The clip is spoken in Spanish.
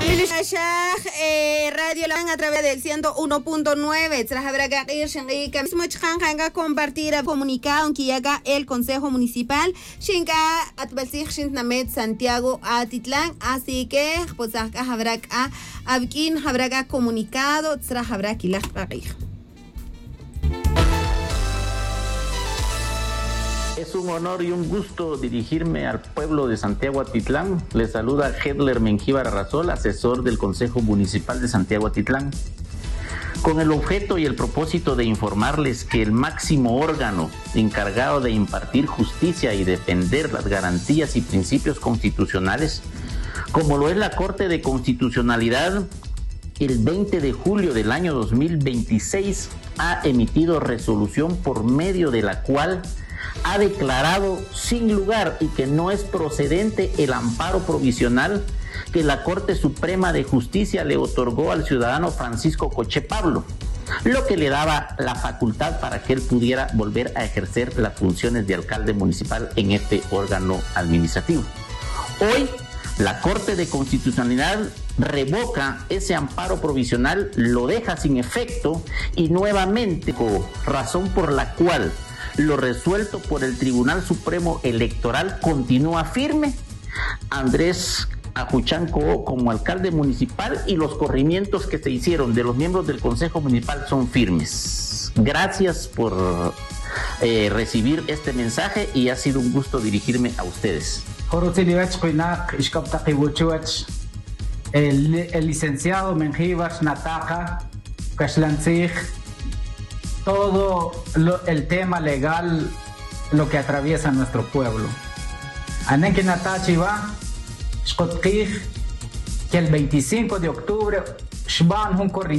Radio a través del 101.9. Tras haber compartir comunicado que llega el Consejo Municipal Shinka Atbasik Shintnamet Santiago Atitlán. Así que pues habrá comunicado tras habrá que la Es un honor y un gusto dirigirme al pueblo de Santiago Atitlán. Les saluda Hedler Mengíbar Arrazol, asesor del Consejo Municipal de Santiago Atitlán, con el objeto y el propósito de informarles que el máximo órgano encargado de impartir justicia y defender las garantías y principios constitucionales, como lo es la Corte de Constitucionalidad, el 20 de julio del año 2026 ha emitido resolución por medio de la cual ha declarado sin lugar y que no es procedente el amparo provisional que la Corte Suprema de Justicia le otorgó al ciudadano Francisco Coche Pablo, lo que le daba la facultad para que él pudiera volver a ejercer las funciones de alcalde municipal en este órgano administrativo. Hoy, la Corte de Constitucionalidad revoca ese amparo provisional, lo deja sin efecto y nuevamente, razón por la cual lo resuelto por el Tribunal Supremo Electoral continúa firme. Andrés Ajuchanco como alcalde municipal y los corrimientos que se hicieron de los miembros del Consejo Municipal son firmes. Gracias por recibir este mensaje y ha sido un gusto dirigirme a ustedes. El licenciado Mengíbar Nataja Kashlanzig, todo el tema legal, lo que atraviesa nuestro pueblo. Anenki Natachiva, que el 25 de octubre, Shban